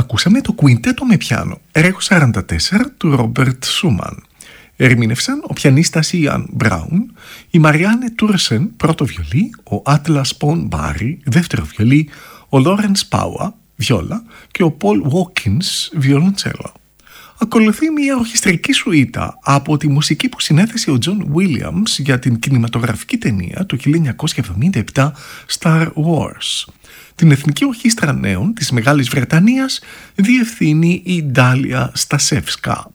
Ακούσαμε το κουιντέτο με πιάνο, έργο 44 του Ρόμπερτ Σούμαν. Ερμήνευσαν ο πιανίστας Ιαν Μπράουν, η Μαριάνε Τούρσεν πρώτο βιολί, ο Άτλας Πον Μπάρι δεύτερο βιολί, ο Λόρενς Πάουα βιόλα και ο Πολ Βόκινς βιολοντσέλο. Ακολουθεί μια ορχιστρική σουίτα από τη μουσική που συνέθεσε ο Τζον Βίλιαμς για την κινηματογραφική ταινία του 1977 Star Wars. Την Εθνική Ορχήστρα Νέων της Μεγάλης Βρετανίας διευθύνει η Ντάλια Στασεύσκα.